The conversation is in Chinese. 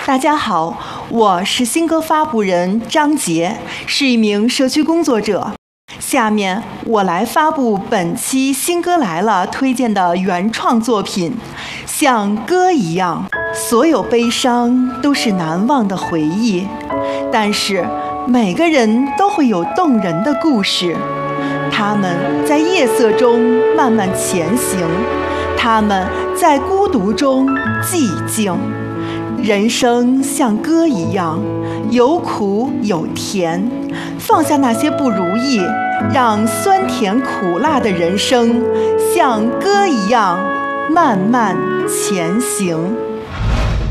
大家好，我是新歌发布人张杰，是一名社区工作者。下面我来发布本期新歌来了推荐的原创作品。像歌一样，所有悲伤都是难忘的回忆，但是每个人都会有动人的故事。他们在夜色中慢慢前行，他们在孤独中寂静。人生像歌一样，有苦有甜，放下那些不如意，让酸甜苦辣的人生像歌一样慢慢前行。